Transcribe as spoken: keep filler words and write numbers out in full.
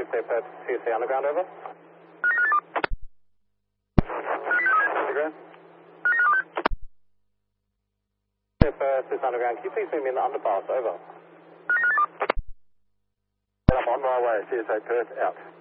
C Perth, C S C Underground, over. Underground. C S C Perth is Underground, can you please meet me in the underpass, over. I'm on my way, C S A Perth, out.